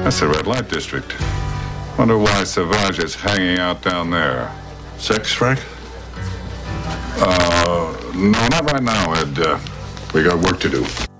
That's the red light district. Wonder why Savage is hanging out down there. Sex, Frank? No, not right now, Ed. We got work to do.